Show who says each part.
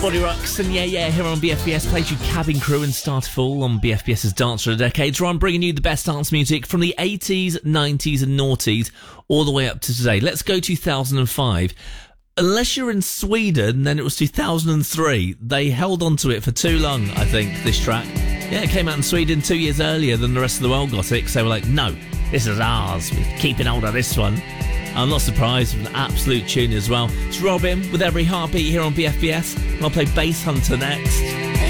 Speaker 1: Body Rocks and yeah, here on BFBS plays you Cabin Crew and Starterfall on BFBS's Dance for the Decades, where I'm bringing you the best dance music from the 80s, 90s and noughties all the way up to today. Let's go 2005. Unless you're in Sweden, then it was 2003. They held on to it for too long, I think, this track. Yeah, it came out in Sweden 2 years earlier than the rest of the world got it, so they were like, no, this is ours. We're keeping hold of this one. I'm not surprised, an absolute tune as well. It's Robin with Every Heartbeat here on BFBS. I'll play Bass Hunter next.